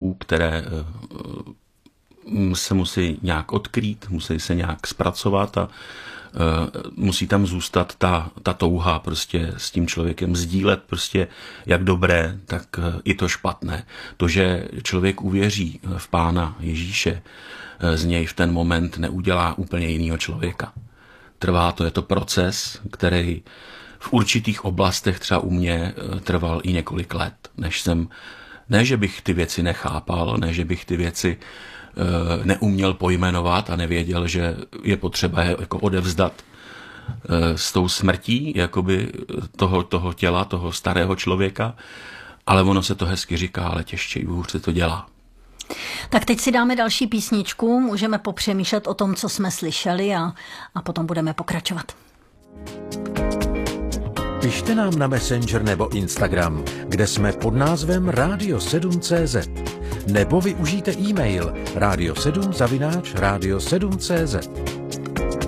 léků, které se musí nějak odkrýt, musí se nějak zpracovat a musí tam zůstat ta touha prostě s tím člověkem sdílet prostě jak dobré, tak i to špatné. To, že člověk uvěří v Pána Ježíše, z něj v ten moment neudělá úplně jinýho člověka. Trvá to, je to proces, který v určitých oblastech třeba u mě trval i několik let, ne, že bych ty věci nechápal, ne, že bych ty věci neuměl pojmenovat a nevěděl, že je potřeba je jako odevzdat s tou smrtí jakoby toho těla, toho starého člověka, ale ono se to hezky říká, ale těžčej, hůř se to dělá. Tak teď si dáme další písničku, můžeme popřemýšlet o tom, co jsme slyšeli a potom budeme pokračovat. Pište nám na Messenger nebo Instagram, kde jsme pod názvem radio7.cz, nebo využijte e-mail radio7@radio7.cz.